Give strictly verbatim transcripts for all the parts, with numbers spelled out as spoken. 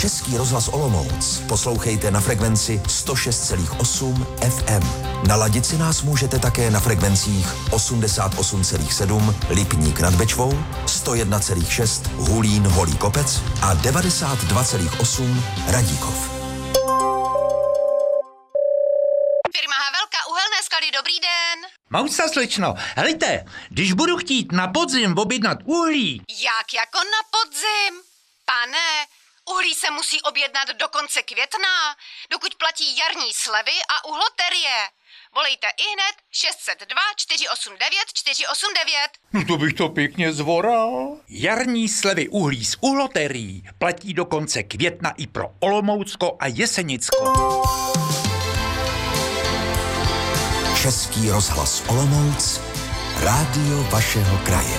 Český rozhlas Olomouc poslouchejte na frekvenci sto šest celá osm F M. Naladit si nás můžete také na frekvencích osmdesát osm celá sedm Lipník nad Bečvou, sto jedna celá šest Hulín Holý Kopec a devadesát dva celá osm Radíkov. Firma Havelka, uhelné sklady, dobrý den. Mausa, slečno, helejte, když budu chtít na podzim objednat uhlí. Jak jako na podzim? Pane, uhlí se musí objednat do konce května, dokud platí jarní slevy a uhloterie. Volejte ihned šest set dva čtyři osm devět čtyři osm devět. No to bych to pěkně zvoral. Jarní slevy uhlí z uhloterií platí do konce května i pro Olomoucko a Jesenicko. Český rozhlas Olomouc, rádio vašeho kraje.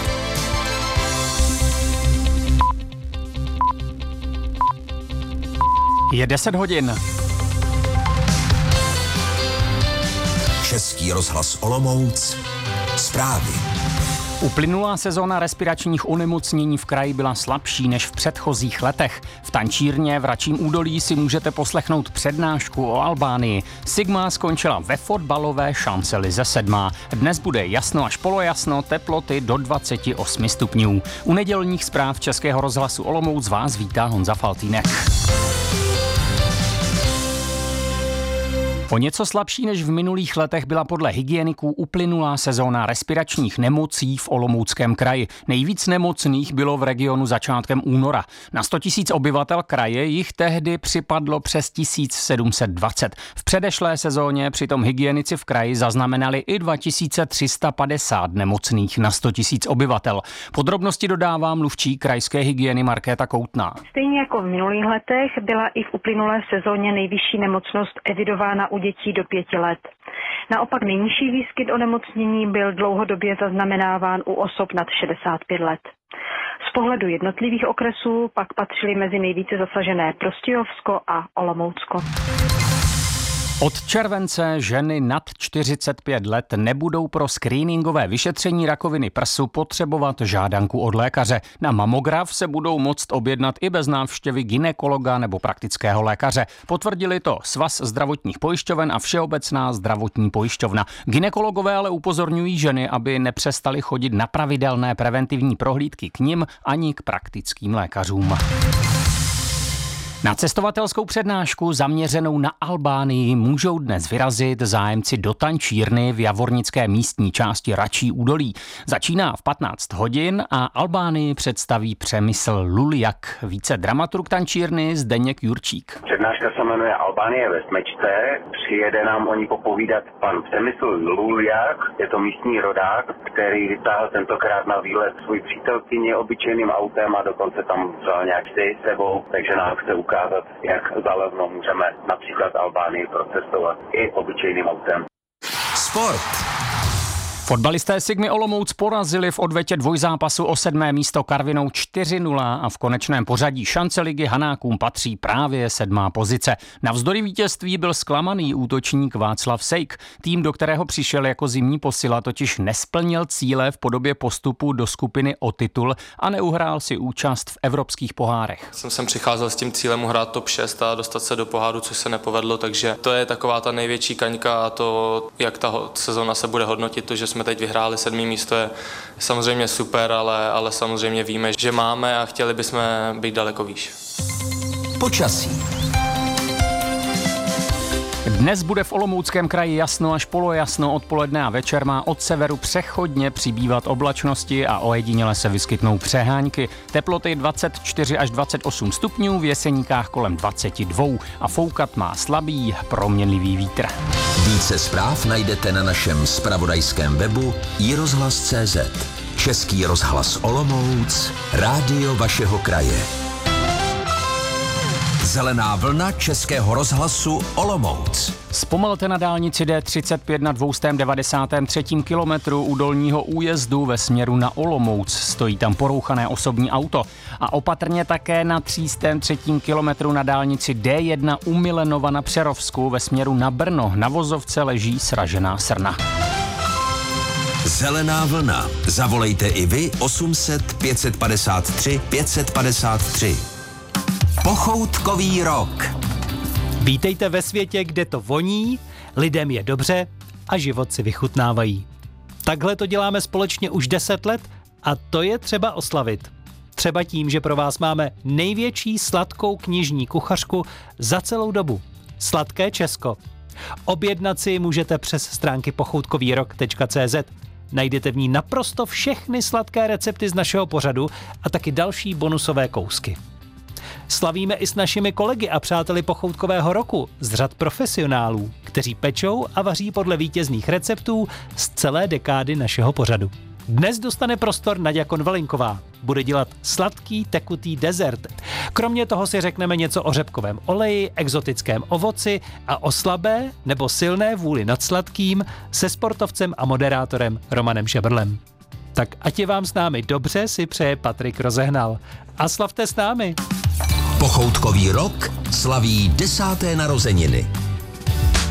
Je deset hodin. Český rozhlas Olomouc, zprávy. Uplynulá sezóna respiračních onemocnění v kraji byla slabší než v předchozích letech. V tančírně v Račím údolí si můžete poslechnout přednášku o Albánii. Sigma skončila ve fotbalové šancelize sedmá. Dnes bude jasno až polojasno, teploty do dvacet osm stupňů. U nedělních zpráv Českého rozhlasu Olomouc vás vítá Honza Faltýnek. O něco slabší než v minulých letech byla podle hygieniků uplynulá sezóna respiračních nemocí v Olomouckém kraji. Nejvíc nemocných bylo v regionu začátkem února. Na sto tisíc obyvatel kraje jich tehdy připadlo přes tisíc sedm set dvacet. V předešlé sezóně přitom hygienici v kraji zaznamenali i dva tisíce tři sta padesát nemocných na sto tisíc obyvatel. Podrobnosti dodává mluvčí krajské hygieny Markéta Koutná. Stejně jako v minulých letech byla i v uplynulé sezóně nejvyšší nemocnost evidována u dětí do pěti let. Naopak nejnižší výskyt onemocnění byl dlouhodobě zaznamenáván u osob nad šedesát pět let. Z pohledu jednotlivých okresů pak patřily mezi nejvíce zasažené Prostějovsko a Olomoucko. Od července ženy nad čtyřicet pět let nebudou pro screeningové vyšetření rakoviny prsu potřebovat žádanku od lékaře. Na mamograf se budou moct objednat i bez návštěvy gynekologa nebo praktického lékaře. Potvrdili to Svaz zdravotních pojišťoven a Všeobecná zdravotní pojišťovna. Gynekologové ale upozorňují ženy, aby nepřestali chodit na pravidelné preventivní prohlídky k nim ani k praktickým lékařům. Na cestovatelskou přednášku zaměřenou na Albánii můžou dnes vyrazit zájemci do tančírny v javornické místní části Račí údolí. Začíná v patnáct hodin a Albánii představí Přemysl Luljak. Více dramaturg tančírny Zdeněk Jurčík. Přednáška se jmenuje Albánie ve smečce. Přijede nám o ní popovídat pan Přemysl Luljak. Je to místní rodák, který vytáhl tentokrát na výlet svůj přítelkyni obyčejným autem a dokonce tam vzal nějak psy sebou, takže nám chce ukázat, jak zalevno můžeme například Albánii procestovat i obyčejným autem. Sport. Fotbalisté Sigmy Olomouc porazili v odvetě dvojzápasu o sedmé místo Karvinou čtyři nula a v konečném pořadí šance ligy Hanákům patří právě sedmá pozice. Navzdory vítězství byl zklamaný útočník Václav Sejk. Tým, do kterého přišel jako zimní posila, totiž nesplnil cíle v podobě postupu do skupiny o titul a neuhrál si účast v evropských pohárech. Jsem sem přicházel s tím cílem uhrát top šest a dostat se do poháru, což se nepovedlo, takže to je taková ta největší kaňka a to, jak ta sezona se bude hodnotit, to, že jsme teď vyhráli sedmý místo, je samozřejmě super, ale, ale samozřejmě víme, že máme a chtěli bychom být daleko výš. Počasí. Dnes bude v Olomouckém kraji jasno až polojasno, odpoledne a večer má od severu přechodně přibývat oblačnosti a ojediněle se vyskytnou přehánky. Teploty dvacet čtyři až dvacet osm stupňů, v Jeseníkách kolem dvacet dva a foukat má slabý proměnlivý vítr. Více zpráv najdete na našem zpravodajském webu i rozhlas tečka cé zet. Český rozhlas Olomouc, rádio vašeho kraje. Zelená vlna Českého rozhlasu Olomouc. Zpomalte na dálnici D třicet pět na dvě stě devadesát tři kilometru u dolního újezdu ve směru na Olomouc. Stojí tam porouchané osobní auto. A opatrně také na tři sta tři kilometru na dálnici D jedna u Milenova na Přerovsku ve směru na Brno. Na vozovce leží sražená srna. Zelená vlna. Zavolejte i vy osm set pět set padesát tři pět set padesát tři. Pochoutkový rok. Vítejte ve světě, kde to voní, lidem je dobře a život si vychutnávají. Takhle to děláme společně už deset let a to je třeba oslavit. Třeba tím, že pro vás máme největší sladkou knižní kuchařku za celou dobu. Sladké Česko. Objednat si můžete přes stránky pochoutkovýrok tečka cé zet. Najdete v ní naprosto všechny sladké recepty z našeho pořadu a taky další bonusové kousky. Slavíme i s našimi kolegy a přáteli pochoutkového roku z řad profesionálů, kteří pečou a vaří podle vítězných receptů z celé dekády našeho pořadu. Dnes dostane prostor Naďa Konvalinková. Bude dělat sladký tekutý dezert. Kromě toho si řekneme něco o řepkovém oleji, exotickém ovoci a o slabé nebo silné vůli nad sladkým se sportovcem a moderátorem Romanem Šebrlem. Tak ať je vám s námi dobře, si přeje Patrik Rozehnal. A slavte s námi! Pochoutkový rok slaví desáté narozeniny.